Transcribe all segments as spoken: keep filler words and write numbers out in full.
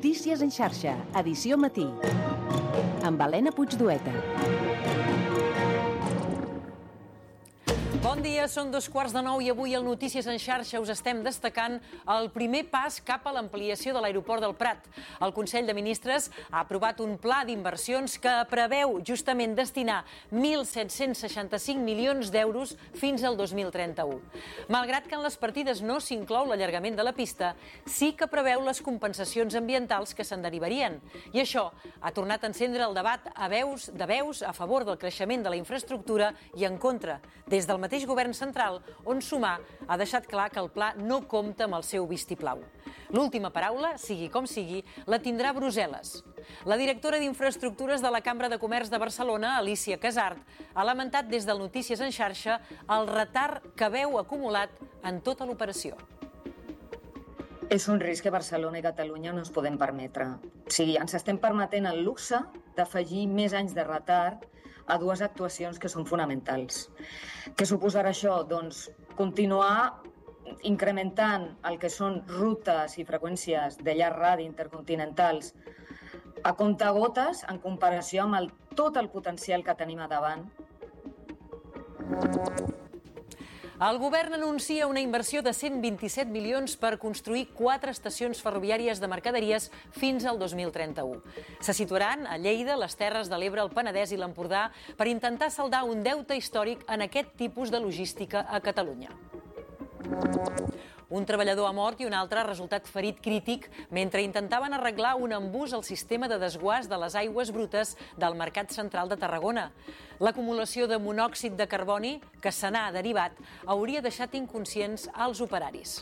Notícies en xarxa, edició matí, amb Helena Puigdueta. Bon dia, són dos quarts de nou i avui al Notícies en xarxa us estem destacant el primer pas cap a l'ampliació de l'aeroport del Prat. El Consell de Ministres ha aprovat un pla d'inversions que preveu justament destinar mil set-cents seixanta-cinc milions d'euros fins al dos mil trenta-u. Malgrat que en les partides no s'inclou l'allargament de la pista, sí que preveu les compensacions ambientals que se'n derivarien. I això ha tornat a encendre el debat a veus, de veus a favor del creixement de la infraestructura i en contra. Des del mateix govern central, on Sumar ha deixat clar que el pla no compta amb el seu vistiplau. L'última paraula, sigui com sigui, la tindrà Brussel·les. La directora d'Infraestructures de la Cambra de Comerç de Barcelona, Alícia Casart, ha lamentat des del Notícies en xarxa el retard que veu acumulat en tota l'operació. És un risc que Barcelona i Catalunya no ens podem permetre. O sigui, ens estem permetent el luxe d'afegir més anys de retard a dues actuacions que són fonamentals. Què suposarà això? Doncs continuar incrementant el que són rutes i freqüències de llarg radi intercontinentals a comptagotes en comparació amb el, tot el potencial que tenim a davant. El govern anuncia una inversió de cent vint-i-set milions per construir quatre estacions ferroviàries de mercaderies fins al dos mil trenta-u. Se situaran a Lleida, les Terres de l'Ebre, el Penedès i l'Empordà per intentar saldar un deute històric en aquest tipus de logística a Catalunya. Un treballador ha mort i un altre ha resultat ferit crític mentre intentaven arreglar un embús al sistema de desguàs de les aigües brutes del Mercat Central de Tarragona. L'acumulació de monòxid de carboni que se n'ha derivat hauria deixat inconscients als operaris.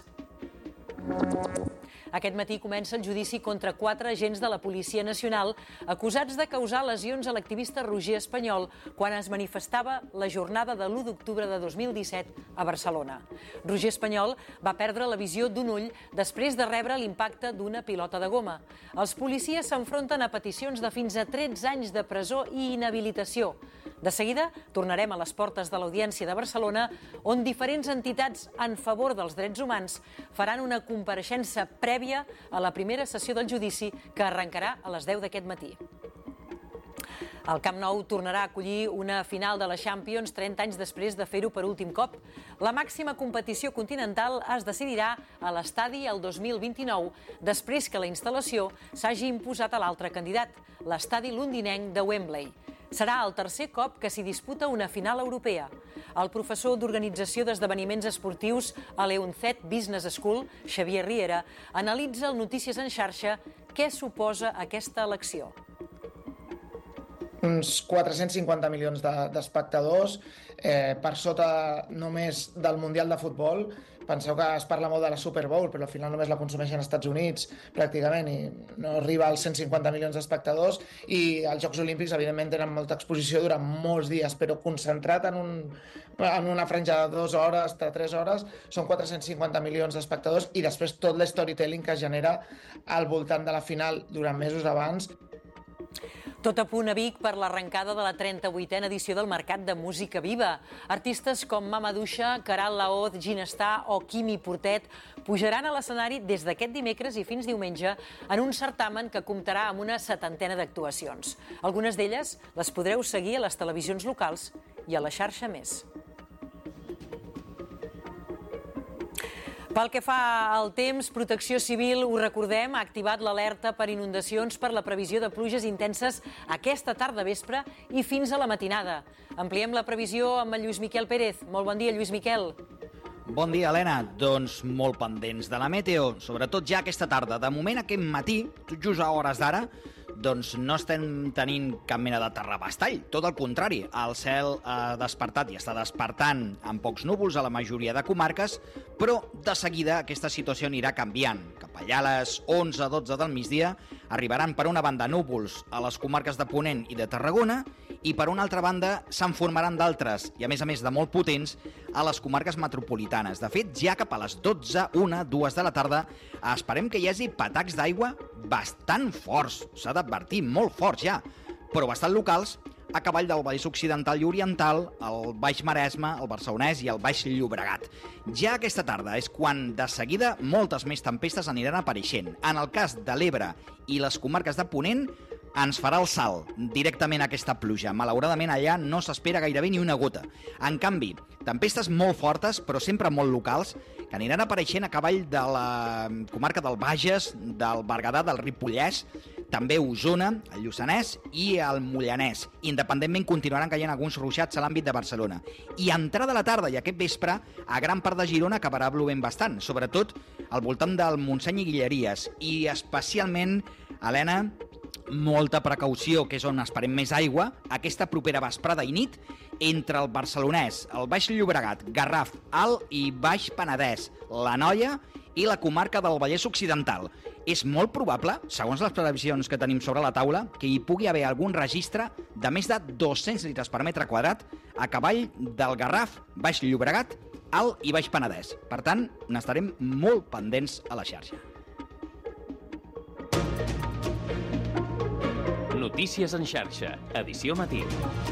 Aquest matí comença el judici contra quatre agents de la Policia Nacional acusats de causar lesions a l'activista Roger Espanyol quan es manifestava la jornada de l'u d'octubre de dos mil disset a Barcelona. Roger Espanyol va perdre la visió d'un ull després de rebre l'impacte d'una pilota de goma. Els policies s'enfronten a peticions de fins a tretze anys de presó i inhabilitació. De seguida tornarem a les portes de l'Audiència de Barcelona, on diferents entitats en favor dels drets humans faran una compareixença prèvia a la primera sessió del judici que arrencarà a les deu d'aquest matí. El Camp Nou tornarà a acollir una final de la Champions trenta anys després de fer-ho per últim cop. La màxima competició continental es decidirà a l'estadi el dos mil vint-i-nou, després que la instal·lació s'hagi imposat a l'altre candidat, l'estadi londinenc de Wembley. Serà el tercer cop que s'hi disputa una final europea. El professor d'Organització d'Esdeveniments Esportius a l'Eunzet Business School, Xavier Riera, analitza el Notícies en xarxa què suposa aquesta elecció. Uns quatre-cents cinquanta milions d'espectadors, eh, per sota només del Mundial de Futbol. Penseu que es parla molt de la Super Bowl, però al final només la consumeixen als Estats Units, pràcticament, i no arriba als cent cinquanta milions d'espectadors. I els Jocs Olímpics, evidentment, tenen molta exposició durant molts dies, però concentrat en, un, en una franja de dues hores, de tres hores, són quatre-cents cinquanta milions d'espectadors, i després tot l'storytelling que es genera al voltant de la final durant mesos abans. Tot a punt a Vic per l'arrencada de la trenta-vuitena edició del Mercat de Música Viva. Artistes com Mama Duixa, Caral Laoz, Ginestar o Quimi Portet pujaran a l'escenari des d'aquest dimecres i fins diumenge en un certamen que comptarà amb una setantena d'actuacions. Algunes d'elles les podreu seguir a les televisions locals i a la xarxa Més. Pel que fa al temps, Protecció Civil, ho recordem, ha activat l'alerta per inundacions per la previsió de pluges intenses aquesta tarda vespre i fins a la matinada. Ampliem la previsió amb el Lluís Miquel Pérez. Molt bon dia, Lluís Miquel. Bon dia, Helena. Doncs molt pendents de la meteo, sobretot ja aquesta tarda. De moment, aquest matí, tot just a hores d'ara, doncs no estem tenint cap mena de terrabastall. Tot el contrari, el cel ha despertat i està despertant amb pocs núvols a la majoria de comarques, però de seguida aquesta situació anirà canviant. Cap allà a les onze o dotze del migdia arribaran per una banda núvols a les comarques de Ponent i de Tarragona i per una altra banda se'n formaran d'altres, i a més a més de molt potents, a les comarques metropolitanes. De fet, ja cap a les dotze, una, dues de la tarda esperem que hi hagi patacs d'aigua bastant forts, s'ha d'advertir, molt forts ja, però bastant locals a cavall del Vallès Occidental i Oriental, el Baix Maresme, el Barcelonès i el Baix Llobregat. Ja aquesta tarda és quan, de seguida, moltes més tempestes aniran apareixent. En el cas de l'Ebre i les comarques de Ponent, ens farà el salt directament aquesta pluja. Malauradament, allà no s'espera gairebé ni una gota. En canvi, tempestes molt fortes, però sempre molt locals, que aniran apareixent a cavall de la comarca del Bages, del Berguedà, del Ripollès, també Osona, el Lluçanès i el Mollanès. Independentment, continuaran caient alguns ruixats a l'àmbit de Barcelona. I a entrada de la tarda i aquest vespre, a gran part de Girona acabarà plovent bastant, sobretot al voltant del Montseny i Guilleries. I especialment, Helena, molta precaució, que és on esperem més aigua, aquesta propera vesprada i nit, entre el Barcelonès, el Baix Llobregat, Garraf, Alt i Baix Penedès, l'Anoia i la comarca del Vallès Occidental. És molt probable, segons les previsions que tenim sobre la taula, que hi pugui haver algun registre de més de dos-cents litres per metre quadrat a cavall del Garraf, Baix Llobregat, Alt i Baix Penedès. Per tant, n'estarem molt pendents a la xarxa. Notícies en xarxa, edició matí.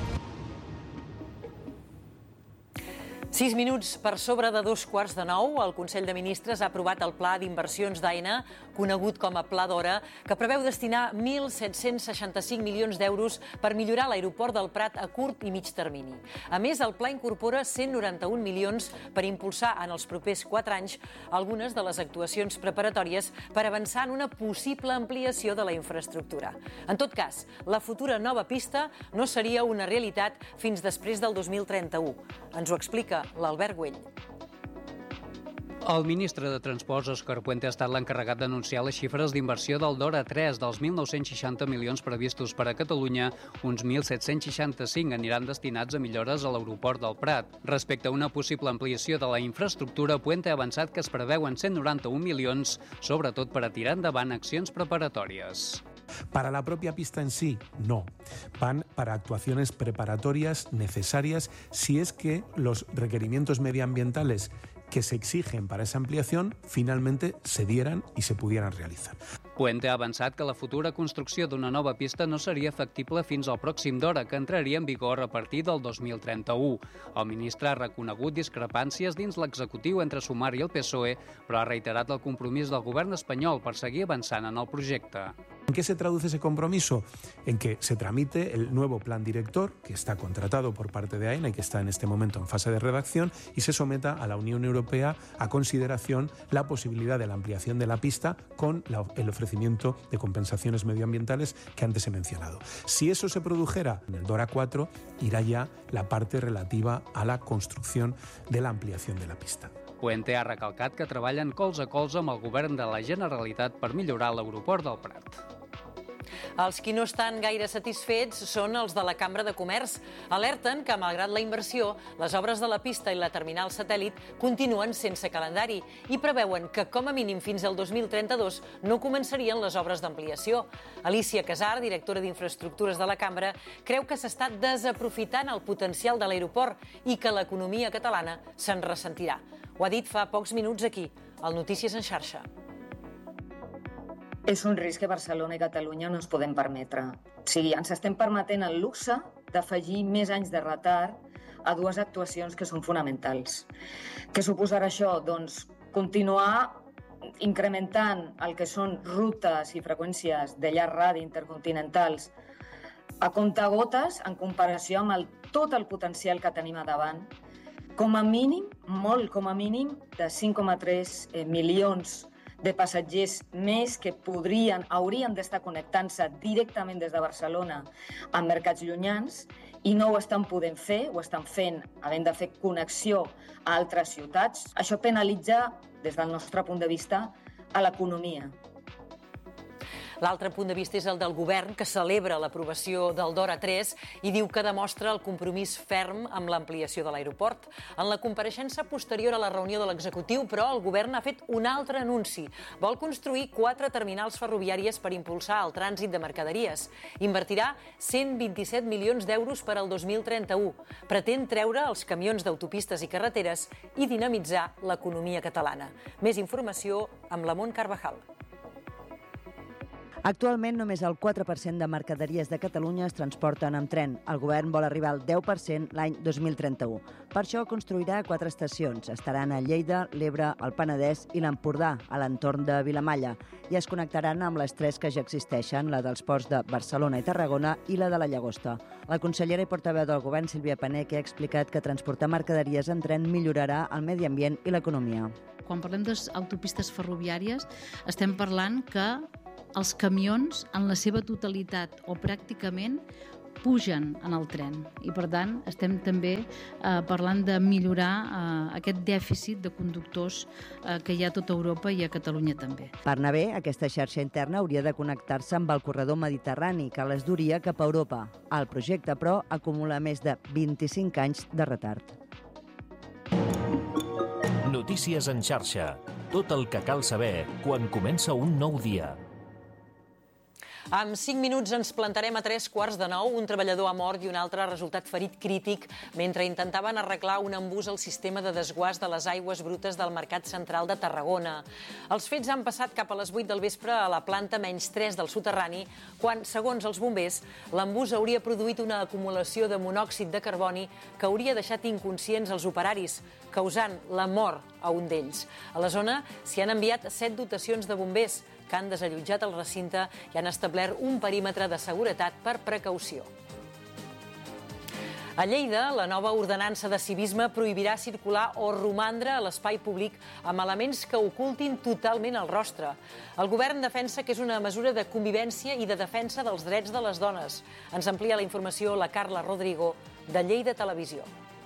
Sis minuts per sobre de dos quarts de nou, el Consell de Ministres ha aprovat el Pla d'Inversions d'Aena, conegut com a Pla d'Hora, que preveu destinar mil set-cents seixanta-cinc milions d'euros per millorar l'aeroport del Prat a curt i mig termini. A més, el pla incorpora cent noranta-un milions per impulsar en els propers quatre anys algunes de les actuacions preparatòries per avançar en una possible ampliació de la infraestructura. En tot cas, la futura nova pista no seria una realitat fins després del dos mil trenta-u. Ens ho explica l'Albert Güell. El ministre de Transports, Òscar Puente, ha estat l'encarregat d'anunciar les xifres d'inversió del DORA tres. Dels mil nou-cents seixanta milions previstos per a Catalunya, uns mil set-cents seixanta-cinc aniran destinats a millores a l'aeroport del Prat. Respecte a una possible ampliació de la infraestructura, Puente ha avançat que es preveuen cent noranta-un milions, sobretot per a tirar endavant accions preparatòries. Para la propia pista en sí, no. Van para actuaciones preparatorias necesarias si es que los requerimientos medioambientales que se exigen para esa ampliación finalmente se dieran y se pudieran realizar. Puente ha avançat que la futura construcció d'una nova pista no seria factible fins al pròxim DORA, que entraria en vigor a partir del dos mil trenta-u. El ministre ha reconegut discrepàncies dins l'executiu entre Sumar i el P S O E, però ha reiterat el compromís del govern espanyol per seguir avançant en el projecte. ¿En qué se traduce ese compromiso? En que se tramite el nuevo plan director, que está contratado por parte de AENA y que está en este momento en fase de redacción, y se someta a la Unión Europea a consideración la posibilidad de la ampliación de la pista con la, el ofrecimiento de compensaciones medioambientales que antes he mencionado. Si eso se produjera en el DORA cuatro, irá ya la parte relativa a la construcción de la ampliación de la pista. Puente ha recalcat que treballen colze a colze amb el govern de la Generalitat per millorar l'aeroport del Prat. Els qui no estan gaire satisfets són els de la Cambra de Comerç. Alerten que, malgrat la inversió, les obres de la pista i la terminal satèl·lit continuen sense calendari i preveuen que, com a mínim fins al dos mil trenta-dos, no començarien les obres d'ampliació. Alicia Casar, directora d'Infraestructures de la Cambra, creu que s'està desaprofitant el potencial de l'aeroport i que l'economia catalana se'n ressentirà. Ho ha dit fa pocs minuts aquí, al Notícies en xarxa. És un risc que Barcelona i Catalunya no ens podem permetre. O sigui, ens estem permetent el luxe d'afegir més anys de retard a dues actuacions que són fonamentals. Què suposarà això? Doncs continuar incrementant el que són rutes i freqüències de llarg radi intercontinentals a comptagotes en comparació amb el, tot el potencial que tenim a davant, com a mínim, molt com a mínim, de cinc coma tres milions de passatgers més que podrien, haurien d'estar connectant-se directament des de Barcelona amb mercats llunyans i no ho estan podent fer, ho estan fent, havent de fer connexió a altres ciutats. Això penalitza, des del nostre punt de vista, a l'economia. L'altre punt de vista és el del govern, que celebra l'aprovació del DORA tres i diu que demostra el compromís ferm amb l'ampliació de l'aeroport. En la compareixença posterior a la reunió de l'executiu, però, el govern ha fet un altre anunci. Vol construir quatre terminals ferroviàries per impulsar el trànsit de mercaderies. Invertirà cent vint-i-set milions d'euros per al dos mil trenta-u. Pretén treure els camions d'autopistes i carreteres i dinamitzar l'economia catalana. Més informació amb la Mont Carvajal. Actualment, només el quatre per cent de mercaderies de Catalunya es transporten amb tren. El govern vol arribar al deu per cent l'any dos mil trenta-u. Per això construirà quatre estacions. Estaran a Lleida, l'Ebre, el Penedès i l'Empordà, a l'entorn de Vilamalla, i es connectaran amb les tres que ja existeixen, la dels ports de Barcelona i Tarragona i la de la Llagosta. La consellera i portaveu del govern, Sílvia Paneque, ha explicat que transportar mercaderies en tren millorarà el medi ambient i l'economia. Quan parlem d'autopistes ferroviàries, estem parlant que els camions, en la seva totalitat o pràcticament, pugen en el tren. I, per tant, estem també eh, parlant de millorar eh, aquest dèficit de conductors eh, que hi ha a tota Europa i a Catalunya també. Per anar bé, aquesta xarxa interna hauria de connectar-se amb el corredor mediterrani, que les duria cap a Europa. El projecte, però, acumula més de vint-i-cinc anys de retard. Notícies en xarxa. Tot el que cal saber quan comença un nou dia. En cinc minuts ens plantarem a tres quarts de nou. Un treballador ha mort i un altre ha resultat ferit crític mentre intentaven arreglar un embús al sistema de desguàs de les aigües brutes del Mercat Central de Tarragona. Els fets han passat cap a les vuit del vespre a la planta menys tres del soterrani, quan, segons els bombers, l'embús hauria produït una acumulació de monòxid de carboni que hauria deixat inconscients els operaris, causant la mort a un d'ells. A la zona s'hi han enviat set dotacions de bombers, que han desallotjat el recinte i han establert un perímetre de seguretat per precaució. A Lleida, la nova ordenança de civisme prohibirà circular o romandre a l'espai públic amb elements que ocultin totalment el rostre. El govern defensa que és una mesura de convivència i de defensa dels drets de les dones. Ens amplia la informació la Carla Rodrigo, de Lleida Televisió.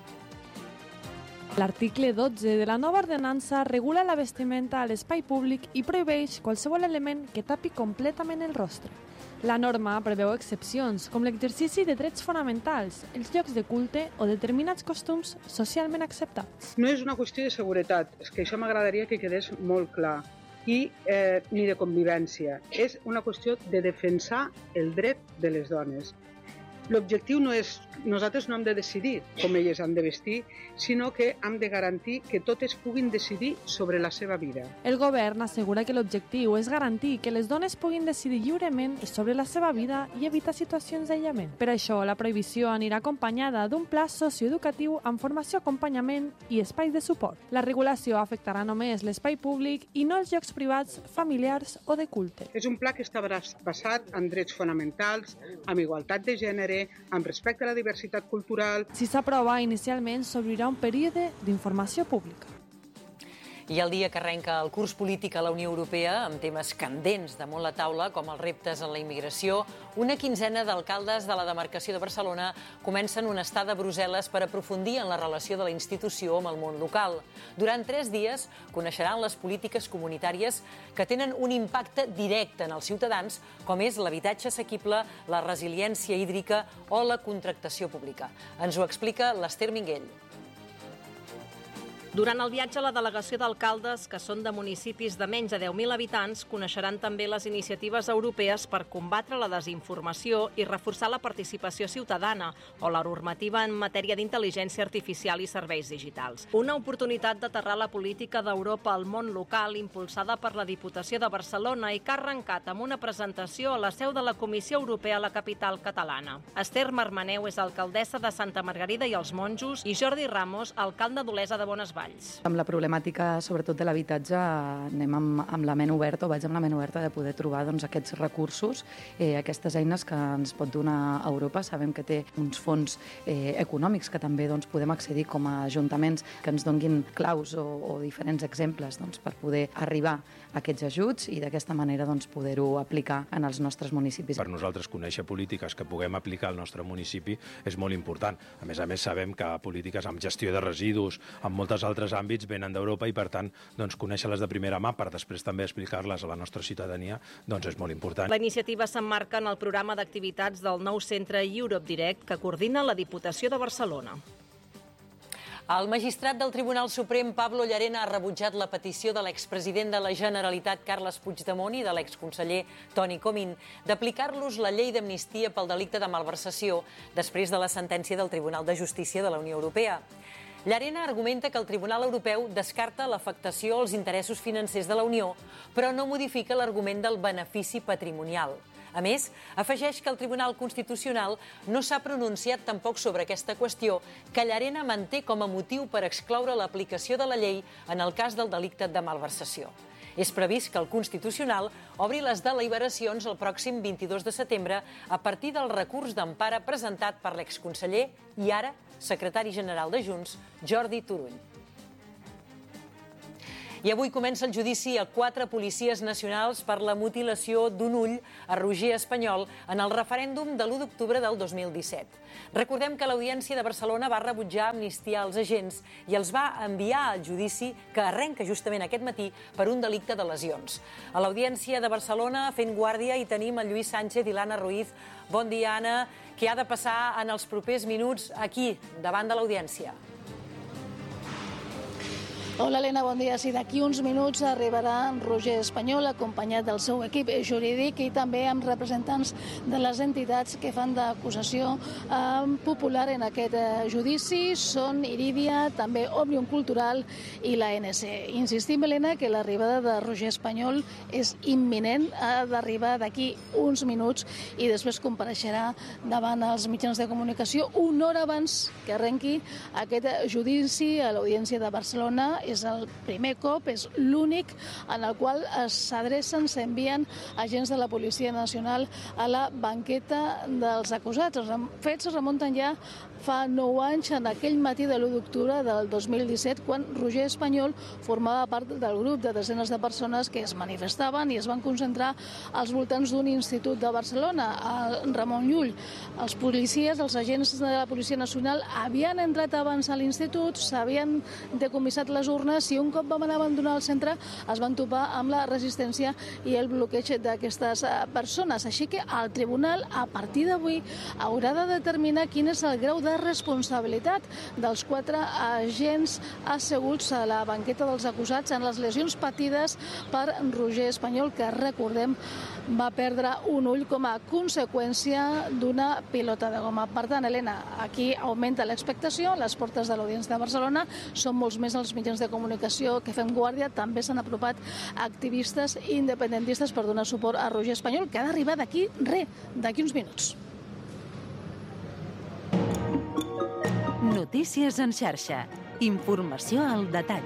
L'article dotze de la nova ordenança regula la vestimenta a l'espai públic i prohibeix qualsevol element que tapi completament el rostre. La norma preveu excepcions, com l'exercici de drets fonamentals, els llocs de culte o determinats costums socialment acceptats. No és una qüestió de seguretat, és que això m'agradaria que quedés molt clar, i eh, ni de convivència. És una qüestió de defensar el dret de les dones. L'objectiu no és, nosaltres no hem de decidir com elles han de vestir, sinó que hem de garantir que totes puguin decidir sobre la seva vida. El govern assegura que l'objectiu és garantir que les dones puguin decidir lliurement sobre la seva vida i evitar situacions d'aïllament. Per això, la prohibició anirà acompanyada d'un pla socioeducatiu amb formació, acompanyament i espais de suport. La regulació afectarà només l'espai públic i no els llocs privats, familiars o de culte. És un pla que està basat en drets fonamentals, amb igualtat de gènere, amb respecte a la diversitat cultural. Si s'aprova, inicialment s'obrirà un període d'informació pública. I el dia que arrenca el curs polític a la Unió Europea, amb temes candents damunt la taula, com els reptes en la immigració, una quinzena d'alcaldes de la demarcació de Barcelona comencen una estada a Brussel·les per aprofundir en la relació de la institució amb el món local. Durant tres dies coneixeran les polítiques comunitàries que tenen un impacte directe en els ciutadans, com és l'habitatge assequible, la resiliència hídrica o la contractació pública. Ens ho explica l'Ester Minguell. Durant el viatge, la delegació d'alcaldes, que són de municipis de menys de deu mil habitants, coneixeran també les iniciatives europees per combatre la desinformació i reforçar la participació ciutadana o la normativa en matèria d'intel·ligència artificial i serveis digitals. Una oportunitat d'aterrar la política d'Europa al món local impulsada per la Diputació de Barcelona i que ha arrencat amb una presentació a la seu de la Comissió Europea a la capital catalana. Esther Marmaneu és alcaldessa de Santa Margarida i els Monjos i Jordi Ramos, alcalde d'Olesa de Bonesvalls. Amb la problemàtica, sobretot de l'habitatge, anem amb, amb la ment oberta, o vaig amb la ment oberta de poder trobar doncs, aquests recursos, eh, aquestes eines que ens pot donar Europa. Sabem que té uns fons eh, econòmics que també doncs, podem accedir com a ajuntaments que ens donguin claus o, o diferents exemples doncs, per poder arribar a aquests ajuts i d'aquesta manera doncs, poder-ho aplicar en els nostres municipis. Per nosaltres conèixer polítiques que puguem aplicar al nostre municipi és molt important. A més a més, sabem que polítiques amb gestió de residus, amb moltes altres altres àmbits venen d'Europa i, per tant, doncs, conèixer-les de primera mà per després també explicar-les a la nostra ciutadania doncs és molt important. La iniciativa s'emmarca en el programa d'activitats del nou centre Europe Direct que coordina la Diputació de Barcelona. El magistrat del Tribunal Suprem, Pablo Llarena, ha rebutjat la petició de l'expresident de la Generalitat, Carles Puigdemont, i de l'exconseller Toni Comín d'aplicar-los la llei d'amnistia pel delicte de malversació després de la sentència del Tribunal de Justícia de la Unió Europea. Llarena argumenta que el Tribunal Europeu descarta l'afectació als interessos financers de la Unió, però no modifica l'argument del benefici patrimonial. A més, afegeix que el Tribunal Constitucional no s'ha pronunciat tampoc sobre aquesta qüestió, que Llarena manté com a motiu per excloure l'aplicació de la llei en el cas del delicte de malversació. És previst que el Constitucional obri les deliberacions el pròxim vint-i-dos de setembre a partir del recurs d'empara presentat per l'exconseller i ara secretari general de Junts, Jordi Turull. I avui comença el judici a quatre policies nacionals per la mutilació d'un ull a Roger Espanyol en el referèndum de l'u d'octubre del dos mil disset. Recordem que l'Audiència de Barcelona va rebutjar amnistiar els agents i els va enviar al judici que arrenca justament aquest matí per un delicte de lesions. A l'Audiència de Barcelona, fent guàrdia, hi tenim el Lluís Sánchez i l'Anna Ruiz. Bon dia, Anna. Què ha de passar en els propers minuts aquí, davant de l'Audiència? Hola, Helena, bon dia. Sí, d'aquí uns minuts arribarà Roger Espanyol acompanyat del seu equip jurídic i també amb representants de les entitats que fan d'acusació eh, popular en aquest eh, judici. Són Irídia, també Òmnium Cultural i l'A N C. Insistim, Helena, que l'arribada de Roger Espanyol és imminent, ha d'arribar d'aquí uns minuts i després compareixerà davant els mitjans de comunicació una hora abans que arrenqui aquest judici a l'Audiència de Barcelona. És el primer cop, és l'únic en el qual s'adrecen, s'envien agents de la Policia Nacional a la banqueta dels acusats. Els fets es remunten ja fa nou anys, en aquell matí de l'u d'octubre del dos mil disset, quan Roger Espanyol formava part del grup de desenes de persones que es manifestaven i es van concentrar als voltants d'un institut de Barcelona, el Ramon Llull. Els policies, els agents de la Policia Nacional havien entrat abans a l'institut, s'havien decomissat les urnes i un cop van abandonar el centre es van topar amb la resistència i el bloqueig d'aquestes persones. Així que el tribunal, a partir d'avui, haurà de determinar quin és el grau de responsabilitat dels quatre agents asseguts a la banqueta dels acusats en les lesions patides per Roger Espanyol, que, recordem, va perdre un ull com a conseqüència d'una pilota de goma. Per tant, Helena, aquí augmenta l'expectació, les portes de l'Audiència de Barcelona, són molts més els mitjans de comunicació que fem guàrdia, també s'han apropat activistes independentistes per donar suport a Roger Espanyol, que ha d'arribar d'aquí, re, d'aquí uns minuts. Notícies en xarxa. Informació al detall.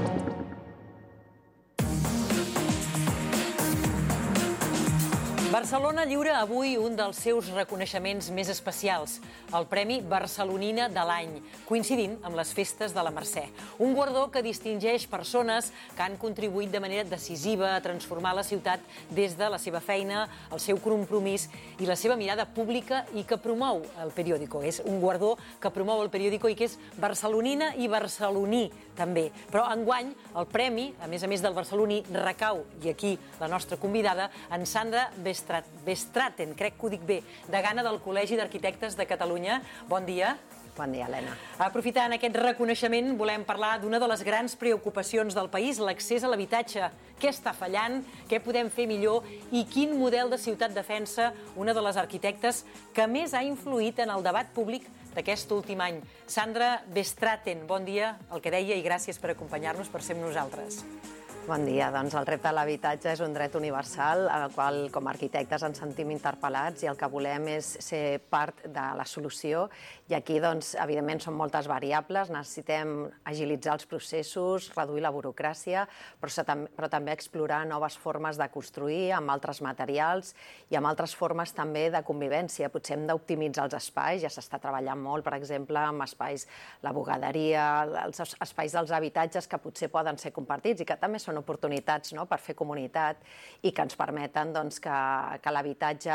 Barcelona lliura avui un dels seus reconeixements més especials, el Premi Barcelonina de l'any, coincidint amb les festes de la Mercè. Un guardó que distingeix persones que han contribuït de manera decisiva a transformar la ciutat des de la seva feina, el seu compromís i la seva mirada pública i que promou el periòdico. És un guardó que promou el periòdico i que és barcelonina i barceloní també. Però enguany el premi, a més a més del barceloní, recau, i aquí la nostra convidada, en Sandra Bestraten, crec que ho dic bé, degana del Col·legi d'Arquitectes de Catalunya. Bon dia. Bon dia, Helena. Aprofitant aquest reconeixement, volem parlar d'una de les grans preocupacions del país, l'accés a l'habitatge. Què està fallant, què podem fer millor i quin model de ciutat defensa una de les arquitectes que més ha influït en el debat públic d'aquest últim any. Sandra Bestraten, bon dia, el que deia, i gràcies per acompanyar-nos, per ser amb nosaltres. Bon dia. Doncs el repte de l'habitatge és un dret universal al qual com a arquitectes ens sentim interpel·lats i el que volem és ser part de la solució i aquí, doncs, evidentment, són moltes variables. Necessitem agilitzar els processos, reduir la burocràcia, però, però també explorar noves formes de construir amb altres materials i amb altres formes també de convivència. Potser hem d'optimitzar els espais, ja s'està treballant molt, per exemple, amb espais, la bugaderia, els espais dels habitatges que potser poden ser compartits i que també són oportunitats no, per fer comunitat i que ens permeten doncs, que, que l'habitatge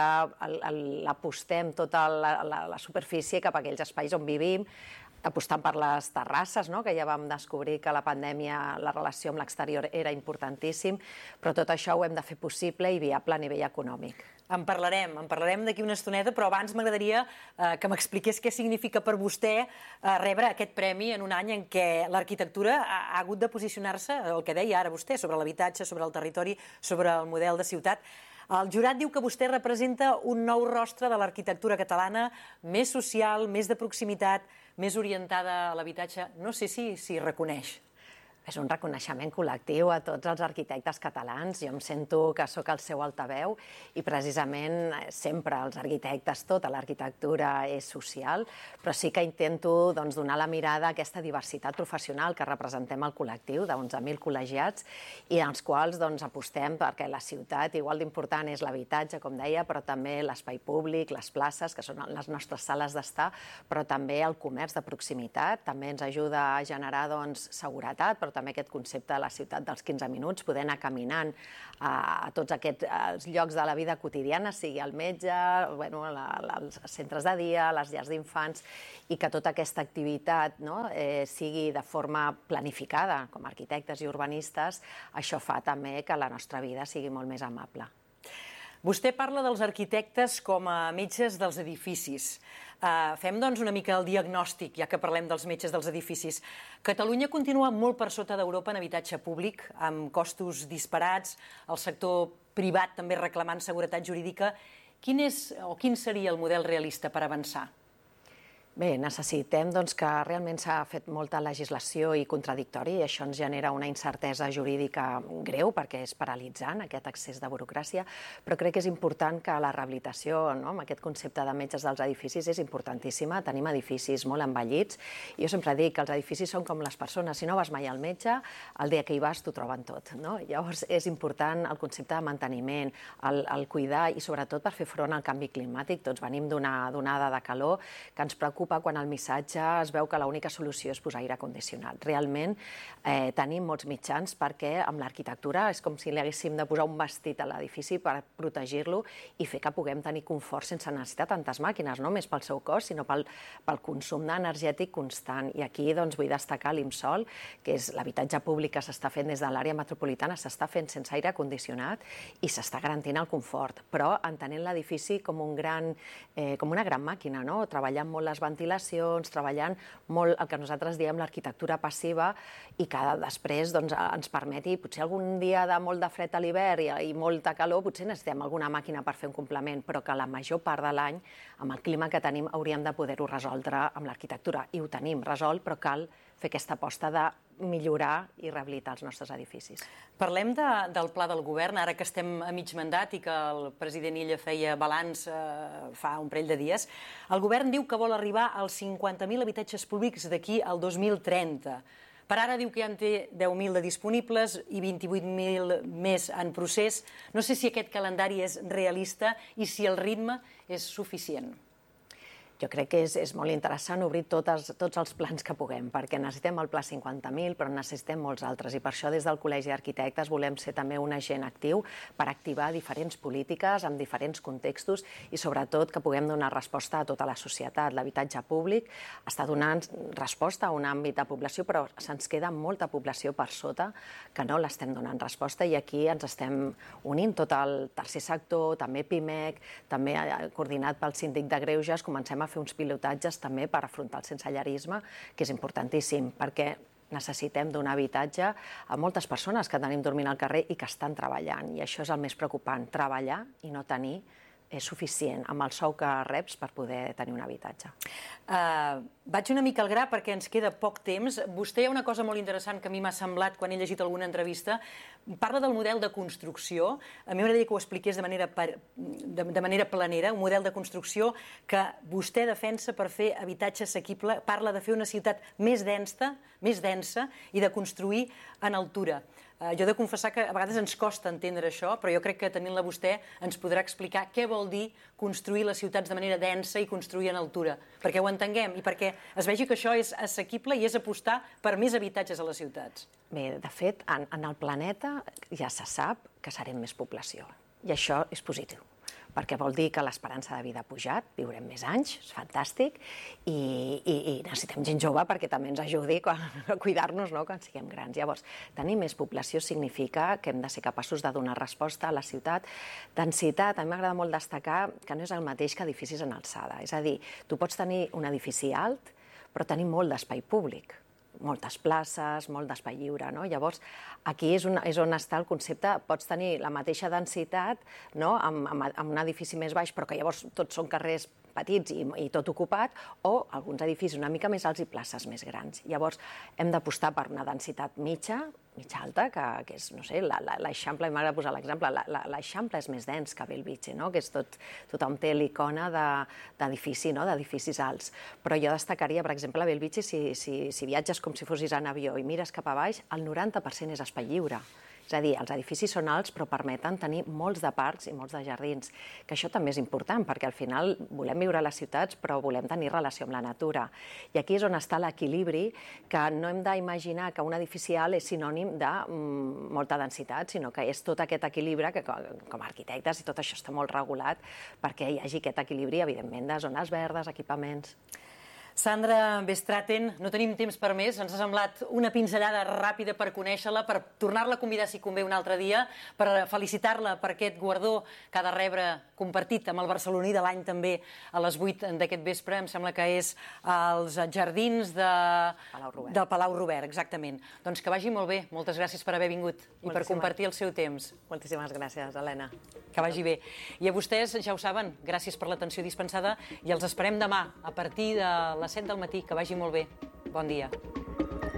l'apostem tota la, la, la superfície cap a aquells espais on vivim, apostant per les terrasses, no? Que ja vam descobrir que la pandèmia, la relació amb l'exterior era importantíssim, però tot això ho hem de fer possible i viable a nivell econòmic. En parlarem, en parlarem d'aquí una estoneta, però abans m'agradaria eh, que m'expliqués què significa per vostè eh, rebre aquest premi en un any en què l'arquitectura ha, ha hagut de posicionar-se, el que deia ara vostè, sobre l'habitatge, sobre el territori, sobre el model de ciutat. El jurat diu que vostè representa un nou rostre de l'arquitectura catalana, més social, més de proximitat, més orientada a l'habitatge, no sé si s'hi reconeix. És un reconeixement col·lectiu a tots els arquitectes catalans. Jo em sento que sóc el seu altaveu i precisament sempre els arquitectes, tota l'arquitectura és social, però sí que intento doncs, donar la mirada a aquesta diversitat professional que representem al col·lectiu d'onze mil col·legiats i als quals doncs, apostem perquè la ciutat, igual d'important és l'habitatge, com deia, però també l'espai públic, les places, que són les nostres sales d'estar, però també el comerç de proximitat, també ens ajuda a generar doncs, seguretat, però també aquest concepte de la ciutat dels quinze minuts, poder anar caminant a tots aquests llocs de la vida quotidiana, sigui el metge, bueno, la, la, els centres de dia, les llars d'infants, i que tota aquesta activitat no, eh, sigui de forma planificada, com a arquitectes i urbanistes, això fa també que la nostra vida sigui molt més amable. Vostè parla dels arquitectes com a metges dels edificis. Uh, fem doncs una mica el diagnòstic, ja que parlem dels metges dels edificis. Catalunya continua molt per sota d'Europa en habitatge públic, amb costos disparats, el sector privat també reclamant seguretat jurídica. Quin és o quin seria el model realista per avançar? Bé, necessitem doncs, que realment s'ha fet molta legislació i contradictori i això ens genera una incertesa jurídica greu perquè és paralitzant aquest excés de burocràcia, però crec que és important que la rehabilitació, no, amb aquest concepte de metges dels edificis, és importantíssima. Tenim edificis molt envellits i jo sempre dic que els edificis són com les persones. Si no vas mai al metge, el dia que hi vas t'ho troben tot. No? Llavors és important el concepte de manteniment, el, el cuidar i sobretot per fer front al canvi climàtic. Tots venim d'una onada de calor que ens preocupa quan el missatge es veu que l'única solució és posar aire condicionat. Realment eh, tenim molts mitjans perquè amb l'arquitectura és com si li haguéssim de posar un vestit a l'edifici per protegir-lo i fer que puguem tenir confort sense necessitar tantes màquines, no només pel seu cost, sinó pel, pel consum energètic constant. I aquí doncs, vull destacar l'IMSOL, que és l'habitatge públic que s'està fent des de l'àrea metropolitana, s'està fent sense aire condicionat i s'està garantint el confort, però entenent l'edifici com, un gran, eh, com una gran màquina, no? Treballant molt les ventilacions, treballant molt el que nosaltres diem l'arquitectura passiva i que després doncs, ens permeti, potser algun dia de molt de fred a l'hivern i, i molta calor, potser necessitem alguna màquina per fer un complement, però que la major part de l'any, amb el clima que tenim, hauríem de poder-ho resoldre amb l'arquitectura. I ho tenim resolt, però cal fer aquesta aposta de millorar i rehabilitar els nostres edificis. Parlem de, del pla del govern, ara que estem a mig mandat i que el president Illa feia balanç eh, fa un parell de dies. El govern diu que vol arribar als cinquanta mil habitatges públics d'aquí al dos mil trenta. Per ara diu que ja en té deu mil de disponibles i vint-i-vuit mil més en procés. No sé si aquest calendari és realista i si el ritme és suficient. Jo crec que és, és molt interessant obrir totes, tots els plans que puguem, perquè necessitem el pla cinquanta mil, però necessitem molts altres. I per això des del Col·legi d'Arquitectes volem ser també un agent actiu per activar diferents polítiques en diferents contextos i sobretot que puguem donar resposta a tota la societat. L'habitatge públic està donant resposta a un àmbit de població, però se'ns queda molta població per sota que no l'estem donant resposta i aquí ens estem unint tot el tercer sector, també PIMEC, també coordinat pel síndic de Greuges, comencem a fer uns pilotatges també per afrontar el sensellarisme, que és importantíssim, perquè necessitem donar habitatge a moltes persones que tenim dormint al carrer i que estan treballant. I això és el més preocupant, treballar i no tenir és suficient amb el sou que reps per poder tenir un habitatge. Uh, vaig una mica al gra perquè ens queda poc temps. Vostè hi ha una cosa molt interessant que a mi m'ha semblat quan he llegit alguna entrevista. Parla del model de construcció. A mi m'agradaria que ho expliqués de manera, per, de, de manera planera, un model de construcció que vostè defensa per fer habitatge assequible. Parla de fer una ciutat més densa, més densa i de construir en altura. Uh, jo he de confessar que a vegades ens costa entendre això, però jo crec que tenint-la vostè ens podrà explicar què vol dir construir les ciutats de manera densa i construir en altura, perquè ho entenguem i perquè es vegi que això és assequible i és apostar per més habitatges a les ciutats. Bé, de fet, en, en el planeta ja se sap que serem més població i això és positiu, perquè vol dir que l'esperança de vida ha pujat, viurem més anys, és fantàstic, i, i, i necessitem gent jove perquè també ens ajudi a cuidar-nos, no?, quan siguem grans. Llavors, tenir més població significa que hem de ser capaços de donar resposta a la ciutat. Densitat, a mi m'agrada molt destacar que no és el mateix que edificis en alçada. És a dir, tu pots tenir un edifici alt, però tenir molt d'espai públic. moltes places, molt d'espai lliure, no? Llavors, aquí és, una, és on està el concepte, pots tenir la mateixa densitat, no? amb, amb, amb un edifici més baix, però que llavors tots són carrers petits i, i tot ocupat, o alguns edificis una mica més alts i places més grans. Llavors, hem d'apostar per una densitat mitja, mitja alta, que, que és, no sé, l'Eixample, m'agrada posar l'exemple, l'Eixample és més dens que Bellvitge, no? Que és tot, tothom té l'icona d'edifici, no? D'edificis alts. Però jo destacaria, per exemple, a Bellvitge, si, si, si viatges com si fossis en avió i mires cap a baix, el noranta per cent és espai lliure. És a dir, els edificis són alts però permeten tenir molts de parcs i molts de jardins, que això també és important perquè al final volem viure a les ciutats però volem tenir relació amb la natura. I aquí és on està l'equilibri, que no hem d'imaginar que un edifici alt és sinònim de mm, molta densitat, sinó que és tot aquest equilibri que com a arquitectes i tot això està molt regulat perquè hi hagi aquest equilibri, evidentment, de zones verdes, equipaments. Sandra Bestraten, no tenim temps per més, ens ha semblat una pinzellada ràpida per conèixer-la, per tornar-la a convidar si convé un altre dia, per felicitar-la per aquest guardó que ha de rebre compartit amb el barceloní de l'any també a les vuit d'aquest vespre, em sembla que és als jardins de Palau Robert. del Palau Robert, exactament. Doncs que vagi molt bé, moltes gràcies per haver vingut i per compartir el seu temps. Moltíssimes gràcies, Helena. Que vagi bé. I a vostès, ja ho saben, gràcies per l'atenció dispensada i els esperem demà a partir de les set del matí. Que vagi molt bé. Bon dia.